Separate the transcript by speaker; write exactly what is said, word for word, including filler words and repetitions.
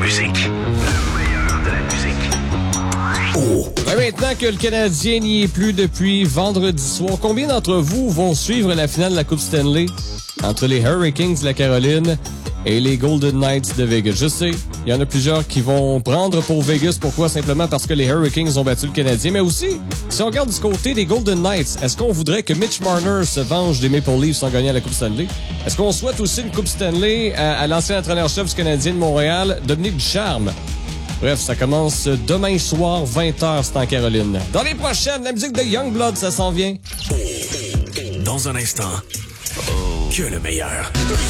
Speaker 1: musique. Le meilleur de la musique. Oh.
Speaker 2: Ben maintenant que le Canadien n'y est plus depuis vendredi soir, combien d'entre vous vont suivre la finale de la Coupe Stanley entre les Hurricanes de la Caroline et les Golden Knights de Vegas? Je sais, il y en a plusieurs qui vont prendre pour Vegas. Pourquoi? Simplement parce que les Hurricanes ont battu le Canadien. Mais aussi, si on regarde du côté des Golden Knights, est-ce qu'on voudrait que Mitch Marner se venge des Maple Leafs en gagnant la Coupe Stanley? Est-ce qu'on souhaite aussi une Coupe Stanley à, à l'ancien entraîneur-chef du Canadien de Montréal, Dominique Ducharme? Bref, ça commence demain soir, vingt heures, c'est en Caroline. Dans les prochaines, la musique de Youngblood, ça s'en vient.
Speaker 1: Dans un instant, que le meilleur.